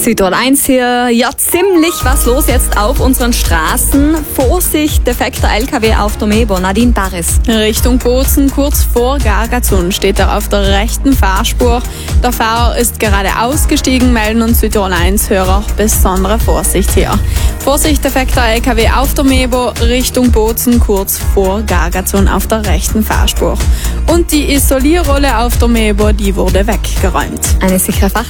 Südtirol 1 hier. Ja, ziemlich was los jetzt auf unseren Straßen. Vorsicht, defekter LKW auf der Mebo. Nadine Barres. Richtung Bozen, kurz vor Gargazun, steht er auf der rechten Fahrspur. Der Fahrer ist gerade ausgestiegen, melden uns Südtirol 1 Hörer besondere Vorsicht hier. Vorsicht, defekter LKW auf der Mebo, Richtung Bozen, kurz vor Gargazun auf der rechten Fahrspur. Und die Isolierrolle auf der Mebo, die wurde weggeräumt. Eine sichere